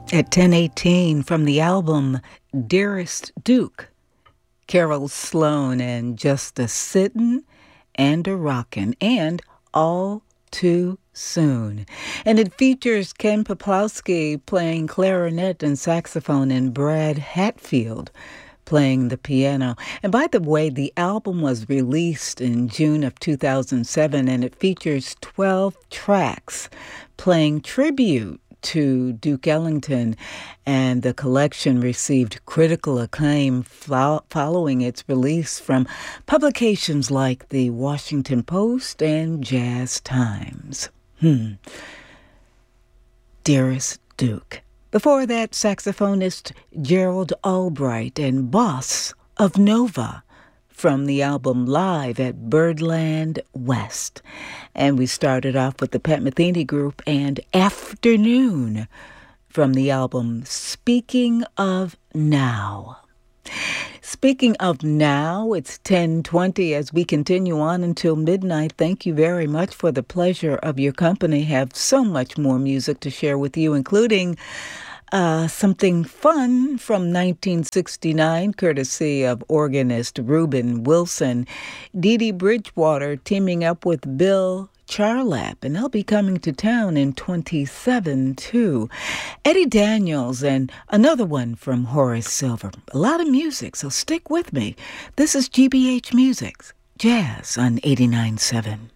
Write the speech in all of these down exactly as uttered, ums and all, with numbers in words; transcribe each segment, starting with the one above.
At ten eighteen, from the album Dearest Duke, Carol Sloan and Just a Sittin' and a Rockin', and All Too Soon. And it features Ken Peplowski playing clarinet and saxophone and Brad Hatfield playing the piano. And by the way, the album was released in June of two thousand seven, and it features twelve tracks playing tribute to Duke Ellington, and the collection received critical acclaim fo- following its release from publications like the Washington Post and Jazz Times. Hmm. Dearest Duke. Before that, saxophonist Gerald Albright and Boss of Nova from the album Live at Birdland West. And we started off with the Pat Metheny Group and Afternoon from the album Speaking of Now. Speaking of now, it's ten twenty as we continue on until midnight. Thank you very much for the pleasure of your company. Have so much more music to share with you, including Uh, something fun from nineteen sixty-nine, courtesy of organist Reuben Wilson. Dee Dee Bridgewater teaming up with Bill Charlap, and they'll be coming to town in twenty-seven, too. Eddie Daniels and another one from Horace Silver. A lot of music, so stick with me. This is G B H Music's Jazz on eighty-nine point seven.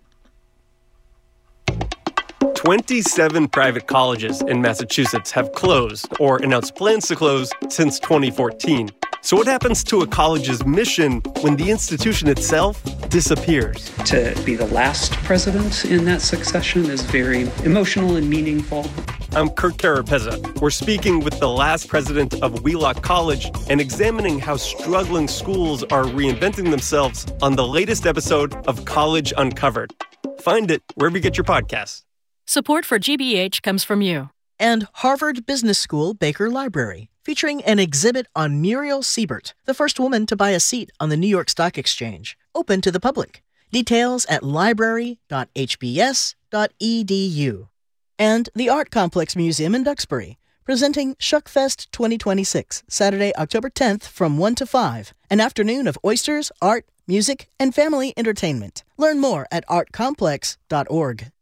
twenty-seven private colleges in Massachusetts have closed or announced plans to close since twenty fourteen. So what happens to a college's mission when the institution itself disappears? To be the last president in that succession is very emotional and meaningful. I'm Kurt Carapezza. We're speaking with the last president of Wheelock College and examining how struggling schools are reinventing themselves on the latest episode of College Uncovered. Find it wherever you get your podcasts. Support for G B H comes from you. And Harvard Business School Baker Library, featuring an exhibit on Muriel Siebert, the first woman to buy a seat on the New York Stock Exchange, open to the public. Details at library dot h b s dot e d u. And the Art Complex Museum in Duxbury, presenting Shuckfest twenty twenty-six, Saturday, October tenth from one to five, an afternoon of oysters, art, music, and family entertainment. Learn more at art complex dot org.